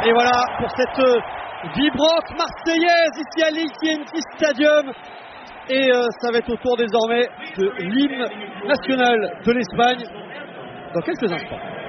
Et voilà pour cette vibrante Marseillaise ici à l'I-TNT Stadium. Et ça va être au tour désormais de l'hymne national de l'Espagne dans quelques instants.